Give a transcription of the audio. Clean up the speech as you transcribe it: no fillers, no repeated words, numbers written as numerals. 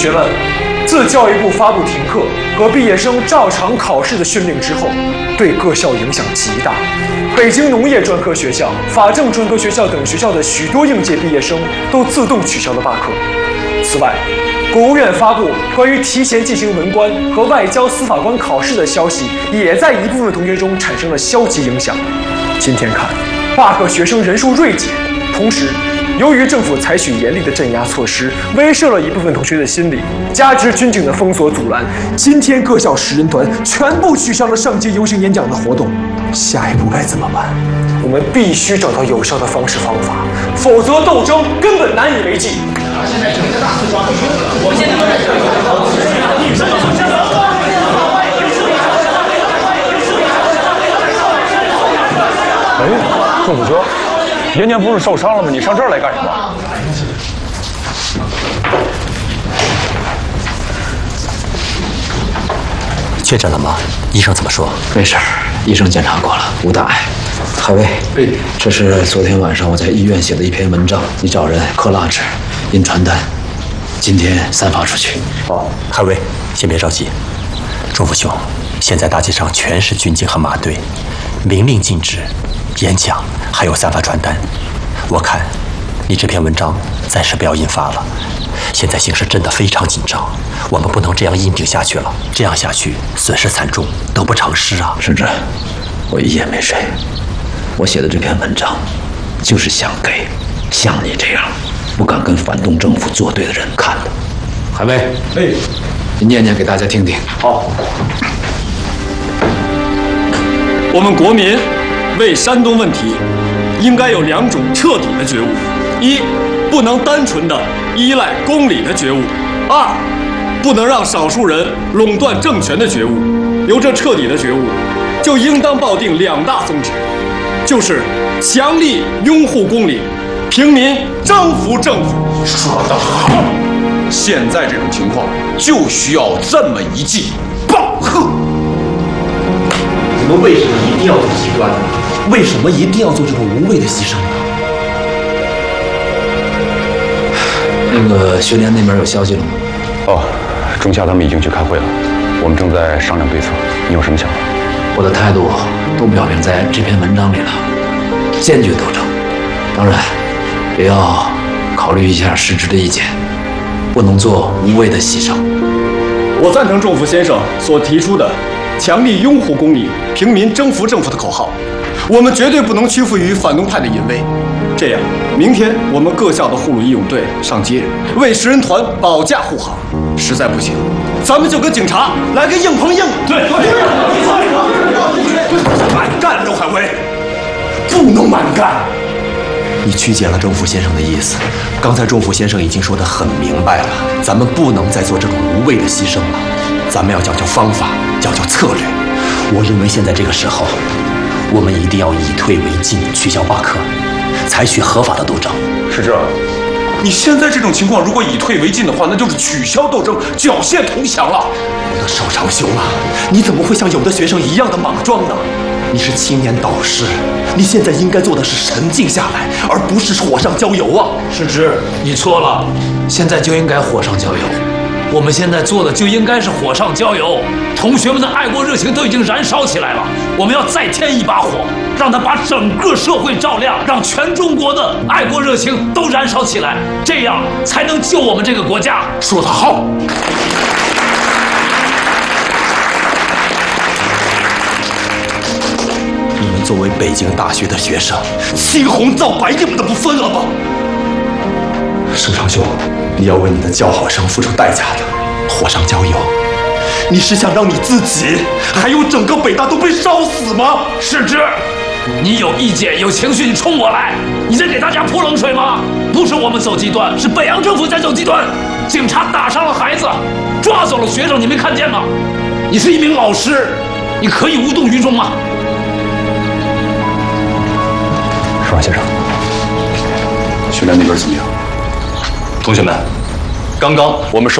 学们，自教育部发布停课和毕业生照常考试的训令之后，对各校影响极大。北京农业专科学校、法政专科学校等学校的许多应届毕业生都自动取消了罢课。此外，国务院发布关于提前进行文官和外交司法官考试的消息，也在一部分同学中产生了消极影响。今天看，罢课学生人数锐减，同时，由于政府采取严厉的镇压措施，威慑了一部分同学的心理，加之军警的封锁阻拦，今天各校10人团全部取消了上街游行演讲的活动。下一步该怎么办？我们必须找到有效的方式方法，否则斗争根本难以为继。现在整个大四庄，我现在郑辅兄，妍妍不是受伤了吗？你上这儿来干什么？ 确诊了吗？医生怎么说？ 没事，医生检查过了，无大碍。海威，这是昨天晚上我在医院写的一篇文章，你找人刻蜡纸、印传单，今天散发出去。 哦，海威，先别着急。钟副兄，现在大街上全是军警和马队，明令禁止演讲，还有散发传单。我看，你这篇文章暂时不要印发了。现在形势真的非常紧张，我们不能这样硬顶下去了。这样下去，损失惨重，得不偿失啊！ 甚至，我一夜没睡。我写的这篇文章，就是想给像你这样不敢跟反动政府作对的人看的。海威，你念念给大家听听。 好。我们国民为山东问题，应该有2种彻底的觉悟：一，不能单纯的依赖公理的觉悟；二，不能让少数人垄断政权的觉悟。有这彻底的觉悟，就应当抱定2大宗旨，就是强力拥护公理，平民征服政府。 说得好，现在这种情况就需要这么一记暴喝。 你们为什么一定要走极端呢？为什么一定要做这种无谓的牺牲呢？ 那个学联那边有消息了吗？ 哦，中夏他们已经去开会了，我们正在商量对策。你有什么想法？ 我的态度都表明在这篇文章里了，坚决斗争。当然，也要考虑一下实质的意见，不能做无谓的牺牲。 我赞成仲福先生所提出的强力拥护公理、平民征服政府的口号。我们绝对不能屈服于反动派的淫威。这样，明天我们各校的护鲁义勇队上街，为10人团保驾护航。实在不行，咱们就跟警察来个硬碰硬。对， 慢干，周海威，不能慢干。你曲解了钟福先生的意思。刚才钟福先生已经说得很明白了，咱们不能再做这种无谓的牺牲了。咱们要讲究方法，讲究策略。我认为现在这个时候，我们一定要以退为进，取消罢课，采取合法的斗争。 是这，你现在这种情况，如果以退为进的话，那就是取消斗争，缴械投降了。 我的邵长兄啊，你怎么会像有的学生一样的莽撞呢？你是青年导师，你现在应该做的是沉静下来，而不是火上浇油啊！ 世之，你错了，现在就应该火上浇油。我们现在做的就应该是火上浇油，同学们的爱国热情都已经燃烧起来了，我们要再添一把火，让它把整个社会照亮，让全中国的爱国热情都燃烧起来，这样才能救我们这个国家。 说得好。你们作为北京大学的学生，青红皂白你们都不分了吗？盛长兄，你要为你的叫好声付出代价的，火上浇油。你是想让你自己还有整个北大都被烧死吗？ 世之，你有意见有情绪，你冲我来，你在给大家泼冷水吗？不是我们走极端，是北洋政府在走极端。警察打伤了孩子，抓走了学生，你没看见吗？你是一名老师，你可以无动于衷吗？ 石先生， 学联那边怎么样？ 同学们，刚刚我们收